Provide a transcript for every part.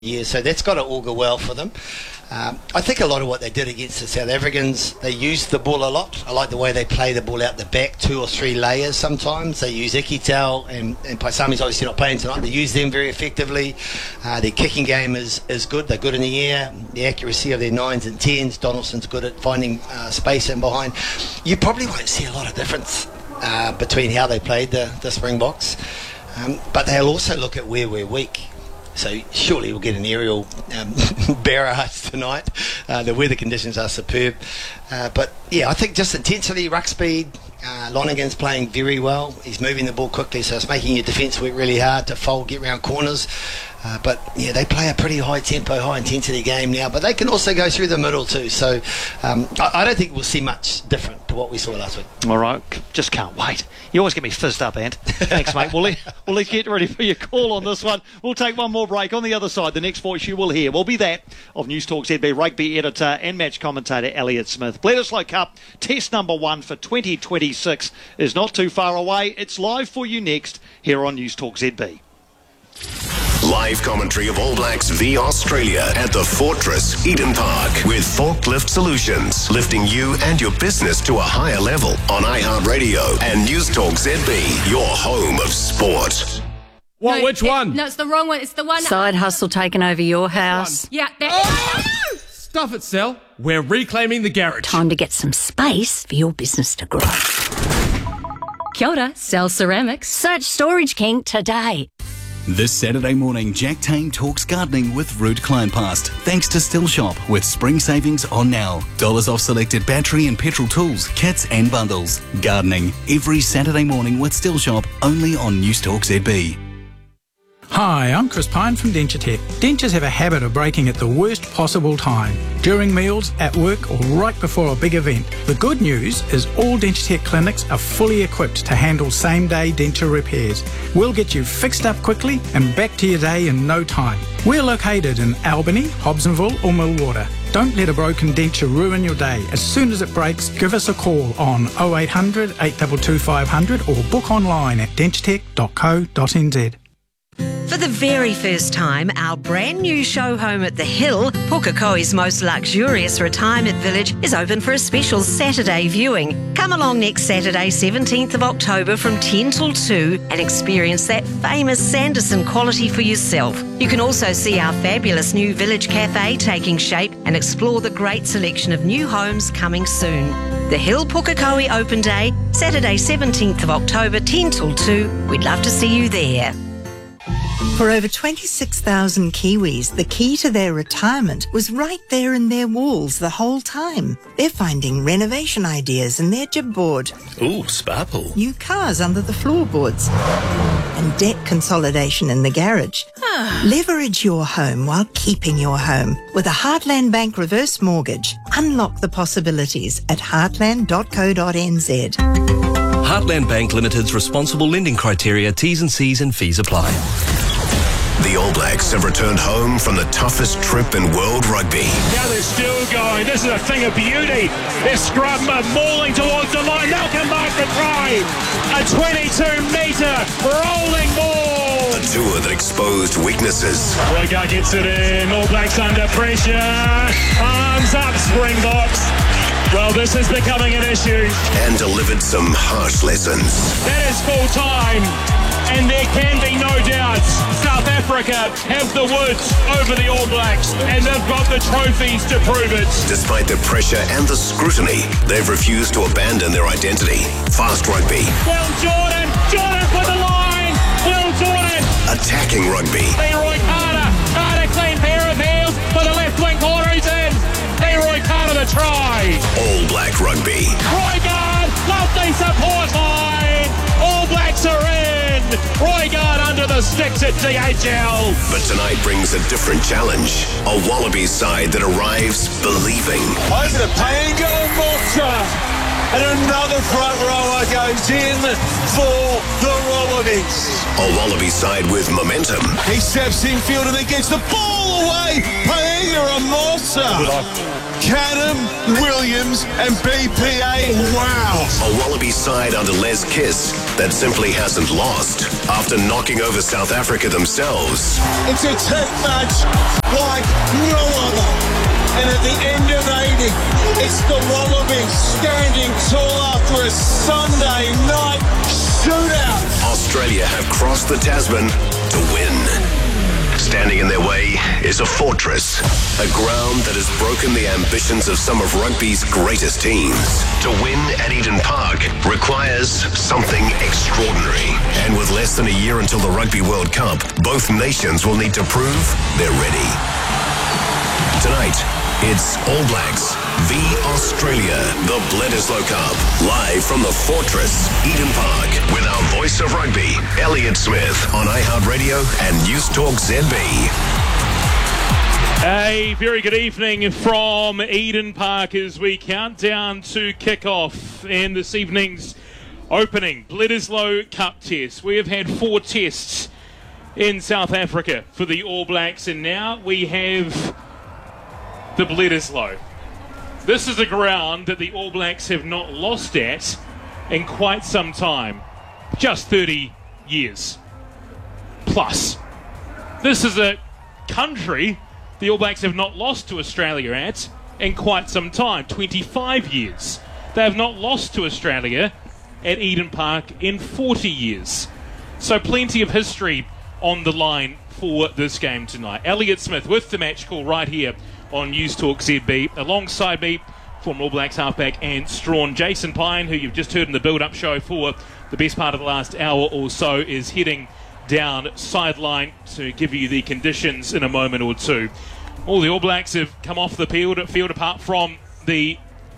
years, so that's got to augur well for them. I think a lot of what they did against the South Africans, they used the ball a lot. I like the way they play the ball out the back, 2 or 3 layers sometimes. They use Ikitau and Paisami's obviously not playing tonight. They use them very effectively. Their kicking game is good. They're good in the air. The accuracy of their 9s and 10s. Donaldson's good at finding space in behind. You probably won't see a lot of difference between how they played the Springboks. But they'll also look at where we're weak. So surely we'll get an aerial barrage tonight. The weather conditions are superb. But yeah, I think just intensity, ruck speed, Lonergan's playing very well. He's moving the ball quickly, so it's making your defence work really hard to fold, get round corners. But yeah, they play a pretty high tempo, high intensity game now, but they can also go through the middle too. So I don't think we'll see much different to what we saw last week. All right, just can't wait. You always get me fizzed up, Ant. Thanks, mate. We'll get ready for your call on this one. We'll take one more break. On the other side, the next voice you will hear will be that of News Talk ZB rugby editor and match commentator Elliot Smith. Bledisloe Cup test number 1 for 2026 is not too far away. It's live for you next here on News Talk ZB. Live commentary of All Blacks v Australia at the Fortress Eden Park with Forklift Solutions, lifting you and your business to a higher level on iHeartRadio and News Talk ZB, your home of sport. What? Which one? No, it's the wrong one. It's the one. Side hustle taking over your house. Yeah, that. Stuff it, Sal. We're reclaiming the garage. Time to get some space for your business to grow. Kia ora, Sal Ceramics. Search Storage King today. This Saturday morning, Jack Tame talks gardening with Ruud Kleinpast. Thanks to Still Shop with spring savings on now. Dollars off selected battery and petrol tools, kits and bundles. Gardening every Saturday morning with Still Shop, only on News Talk ZB. Hi, I'm Chris Pine from DentaTech. Dentures have a habit of breaking at the worst possible time, during meals, at work or right before a big event. The good news is all DentaTech clinics are fully equipped to handle same-day denture repairs. We'll get you fixed up quickly and back to your day in no time. We're located in Albany, Hobsonville or Millwater. Don't let a broken denture ruin your day. As soon as it breaks, give us a call on 0800 822 500 or book online at dentatech.co.nz. For the very first time, our brand new show home at the Hill, Pukekohe's most luxurious retirement village, is open for a special Saturday viewing. Come along next Saturday, 17th of October from 10 till 2 and experience that famous Sanderson quality for yourself. You can also see our fabulous new village cafe taking shape and explore the great selection of new homes coming soon. The Hill Pukekohe Open Day, Saturday 17th of October, 10 till 2. We'd love to see you there. For over 26,000 Kiwis, the key to their retirement was right there in their walls the whole time. They're finding renovation ideas in their jib board. Ooh, sparkle. New cars under the floorboards. And debt consolidation in the garage. Leverage your home while keeping your home. With a Heartland Bank reverse mortgage, unlock the possibilities at heartland.co.nz. Heartland Bank Limited's responsible lending criteria, T's and C's and fees apply. The All Blacks have returned home from the toughest trip in world rugby. Now they're still going. This is a thing of beauty. They're scrum mauling towards the line. They'll come back for try. A 22-metre rolling ball. A tour that exposed weaknesses. Roygar gets it in. All Blacks under pressure. Arms up, Springboks. Well, this is becoming an issue. And delivered some harsh lessons. That is full time. And there can be no doubt South Africa have the woods over the All Blacks, and they've got the trophies to prove it. Despite the pressure and the scrutiny, they've refused to abandon their identity. Fast rugby. Will Jordan for the line. Will Jordan. Attacking rugby. Leroy Carter clean pair of heels for the left wing corner. He's in. Leroy Carter the try. All Black rugby. Roygaard, lovely support line. All Blacks are in. Roygaard under the sticks at DHL. But tonight brings a different challenge. A Wallabies side that arrives believing. Over the Pango Motta. And another front rower goes in for the Wallabies. A Wallabies side with momentum. He steps in field and then gets the ball away. Paenga Moss Mossa, Canham, Williams and BPA. Wow. A Wallaby side under Les Kiss that simply hasn't lost after knocking over South Africa themselves. It's a test match like no other. And at the end of 80, it's the Wallabies standing tall after a Sunday night shootout. Australia have crossed the Tasman to win. Standing in their way is a fortress, a ground that has broken the ambitions of some of rugby's greatest teams. To win at Eden Park requires something extraordinary. And with less than a year until the Rugby World Cup, both nations will need to prove they're ready. Tonight, it's All Blacks v Australia, the Bledisloe Cup, live from the Fortress, Eden Park, with our voice of rugby, Elliott Smith, on iHeartRadio and News Talk ZB. A very good evening from Eden Park as we count down to kick-off in this evening's opening Bledisloe Cup test. We have had 4 tests in South Africa for the All Blacks, and now we have the Bledisloe. This is a ground that the All Blacks have not lost at in quite some time. Just 30 years plus. This is a country the All Blacks have not lost to Australia at in quite some time. 25 years. They have not lost to Australia at Eden Park in 40 years. So plenty of history on the line for this game tonight. Elliott Smith with the match call right here on News Talk ZB. Alongside me, former All Blacks halfback and Strawn, Jason Pine, who you've just heard in the build-up show for the best part of the last hour or so, is heading down sideline to give you the conditions in a moment or two. All the All Blacks have come off the field apart from the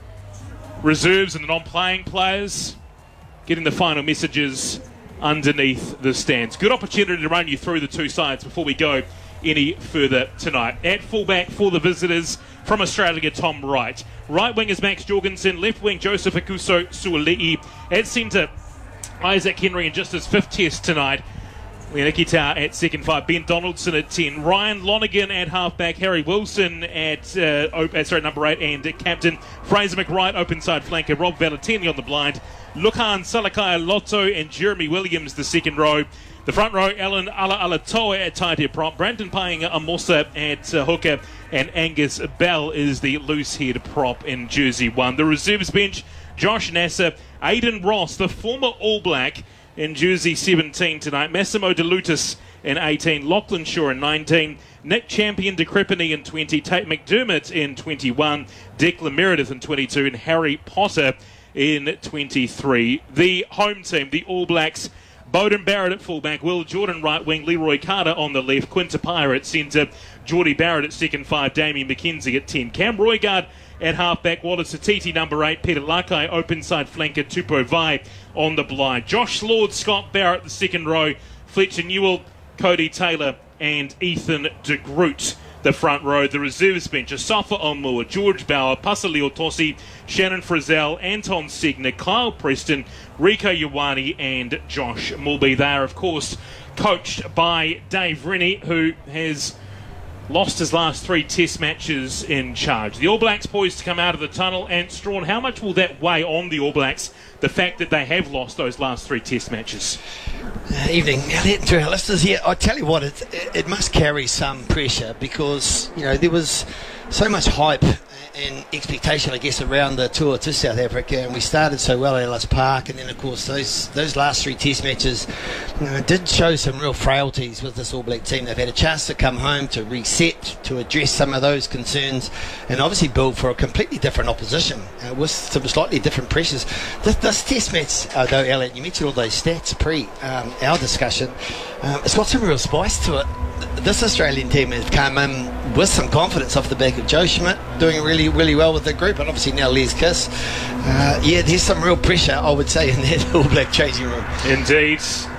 reserves and the non-playing players, getting the final messages underneath the stands. Good opportunity to run you through the two sides before we go any further tonight. At fullback for the visitors from Australia, Tom Wright. Right wing is Max Jorgensen. Left wing, Joseph Akuso Suoli'i. At centre, Isaac Henry in just his 5th test tonight. Leon Ikitau at second 5. Ben Donaldson at 10. Ryan Lonergan at halfback. Harry Wilson at number 8 and captain. Fraser McWright open side flanker. Rob Valetini on the blind. Lukan Salakai Lotto and Jeremy Williams the second row. The front row, Alan Alatoa at tight head prop, Brandon Painga Amosa at hooker, and Angus Bell is the loose head prop in jersey 1. The reserves bench, Josh Nasser, Aidan Ross, the former All Black, in jersey 17 tonight, Massimo De Lutis in 18, Lachlan Shaw in 19, Nick Champion de Crepini in 20, Tate McDermott in 21, Declan Meredith in 22, and Harry Potter in 23. The home team, the All Blacks, Beauden Barrett at fullback, Will Jordan right wing, Leroy Carter on the left, Quinta Pyre at centre, Geordie Barrett at second 5, Damien McKenzie at 10, Cam Roigard at halfback, Wallace Atiti number 8, Peter Lakai open side flanker, Tupou Vai on the blind, Josh Lord, Scott Barrett the second row, Fletcher Newell, Cody Taylor and Ethan de Groot the front row. The reserves bench, Asafa Omua, George Bauer, Pasali Otosi, Shannon Frizzell, Anton Segner, Kyle Preston, Rico Ioane and Josh Mulby. They are, of course, coached by Dave Rennie, who has lost his last 3 test matches in charge. The All Blacks poised to come out of the tunnel, and Strawn, how much will that weigh on the All Blacks, the fact that they have lost those last 3 test matches? Evening, Elliot, to our listeners here. I tell you what, it must carry some pressure because, you know, there was so much hype and expectation, I guess, around the tour to South Africa, and we started so well at Ellis Park, and then of course those last 3 test matches, you know, did show some real frailties with this All Black team. They've had a chance to come home, to reset, to address some of those concerns, and obviously build for a completely different opposition with some slightly different pressures. This test match, though, Elliot, you mentioned all those stats pre our discussion, it's got some real spice to it. This Australian team has come in with some confidence off the back of Joe Schmidt doing really, really well with the group, and obviously now Les Kiss. Yeah, there's some real pressure, I would say, in that All Black changing room. Indeed.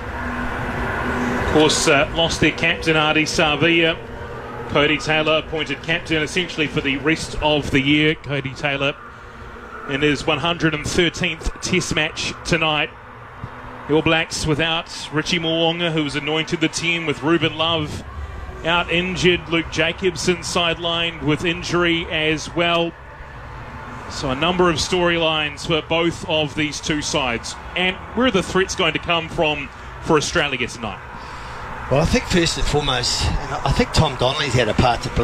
Of course, lost their captain, Ardie Savia. Cody Taylor appointed captain essentially for the rest of the year. Cody Taylor in his 113th test match tonight. The All Blacks without Richie Mo'unga, who was anointed the team with Ruben Love out injured. Luke Jacobson sidelined with injury as well. So a number of storylines for both of these two sides. And where are the threats going to come from for Australia tonight? Well, I think first and foremost, and I think Tom Donnelly's had a part to play